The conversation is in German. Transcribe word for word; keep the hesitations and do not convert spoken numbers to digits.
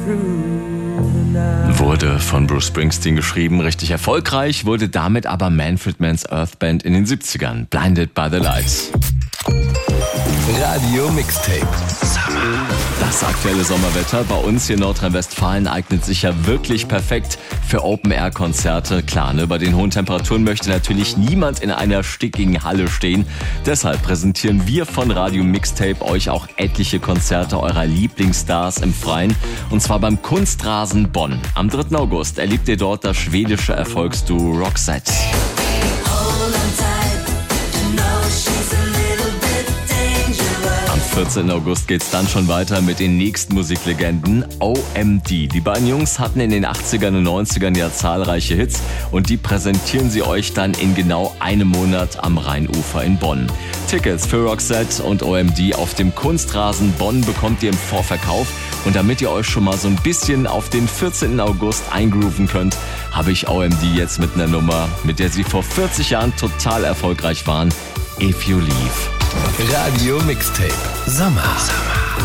Wurde von Bruce Springsteen geschrieben, richtig erfolgreich wurde damit aber Manfred Mann's Earth Band in den siebzigern, Blinded by the Lights. Radio Mixtape. Das aktuelle Sommerwetter bei uns hier in Nordrhein-Westfalen eignet sich ja wirklich perfekt für Open-Air-Konzerte. Klar, ne, bei den hohen Temperaturen möchte natürlich niemand in einer stickigen Halle stehen. Deshalb präsentieren wir von Radio Mixtape euch auch etliche Konzerte eurer Lieblingsstars im Freien. Und zwar beim Kunstrasen Bonn. Am dritten August erlebt ihr dort das schwedische Erfolgsduo Roxette. Am vierzehnten August geht's dann schon weiter mit den nächsten Musiklegenden O M D. Die beiden Jungs hatten in den achtzigern und neunzigern ja zahlreiche Hits und die präsentieren sie euch dann in genau einem Monat am Rheinufer in Bonn. Tickets für Roxette und O M D auf dem Kunstrasen Bonn bekommt ihr im Vorverkauf. Und damit ihr euch schon mal so ein bisschen auf den vierzehnten August eingrooven könnt, habe ich O M D jetzt mit einer Nummer, mit der sie vor vierzig Jahren total erfolgreich waren. If You Leave. Radio Mixtape. Sommer. Sommer.